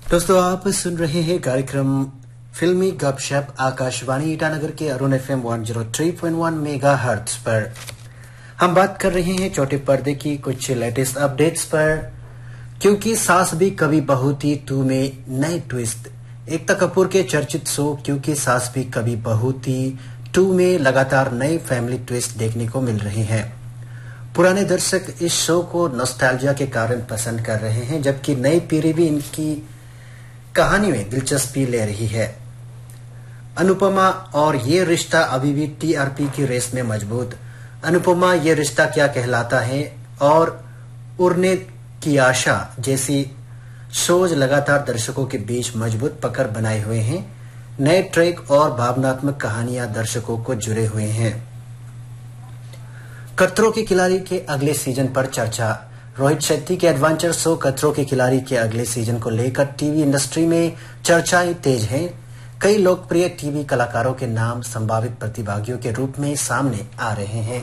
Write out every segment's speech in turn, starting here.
दोस्तों आप सुन रहे हैं कार्यक्रम फिल्मी गपशप आकाशवाणी ईटानगर के अरुण FM 103.1 मेगाहर्ट्ज पर। हम बात कर रहे हैं छोटे पर्दे की कुछ लेटेस्ट अपडेट्स पर, क्योंकि सास भी कभी बहू थी 2 में नई ट्विस्ट। एकता कपूर के चर्चित शो क्योंकि सास भी कभी बहू थी 2 में लगातार नई फैमिली ट्विस्ट देखने को मिल रही है। पुराने दर्शक इस शो को नॉस्टैल्जिया के कारण पसंद कर रहे हैं, जबकि नई पीढ़ी भी इनकी कहानी में दिलचस्पी ले रही है। अनुपमा और ये रिश्ता अभी भी TRP की रेस में मजबूत। अनुपमा ये रिश्ता क्या कहलाता है और उड़ने की आशा जैसी शोज लगातार दर्शकों के बीच मजबूत पकड़ बनाए हुए हैं। नए ट्रैक और भावनात्मक कहानियां दर्शकों को जुड़े हुए हैं। खतरों के खिलाड़ी के अगले सीजन पर चर्चा। रोहित शेट्टी के एडवेंचर शो खतरों के खिलाड़ी के अगले सीजन को लेकर टीवी इंडस्ट्री में चर्चाएं तेज हैं। कई लोकप्रिय टीवी कलाकारों के नाम संभावित प्रतिभागियों के रूप में सामने आ रहे हैं।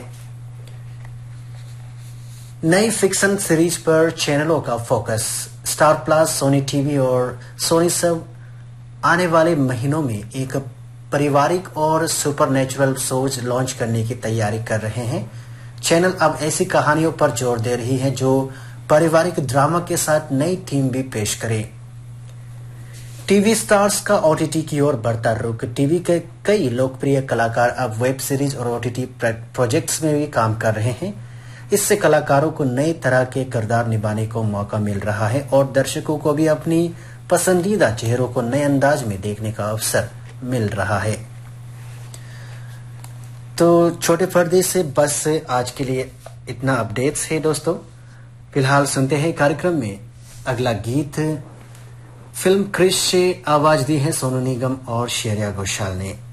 नई फिक्शन सीरीज पर चैनलों का focus. Star plus, Sony TV और सोनी सब आने वाले महीनों में एक पारिवारिक और सुपरनैचुरल शोज लॉन्च करने की तैयारी कर रहे हैं। चैनल अब ऐसी कहानियों पर जोर दे रही है जो पारिवारिक ड्रामा के साथ नई थीम भी पेश करे। टीवी स्टार्स का OTT की ओर बढ़ता रुख। टीवी के कई लोकप्रिय कलाकार अब वेब सीरीज और OTT प्रोजेक्ट्स में भी काम कर रहे हैं। इससे कलाकारों को नए तरह के किरदार निभाने को मौका मिल रहा है और दर्शकों को भी अपनी पसंदीदा चेहरों को नए अंदाज में देखने का अवसर मिल रहा है। तो छोटे पर्दे से बस आज के लिए इतना अपडेट्स है दोस्तों। फिलहाल सुनते हैं कार्यक्रम में अगला गीत। फिल्म क्रिश से आवाज दी है सोनू निगम और श्रेया घोषाल ने।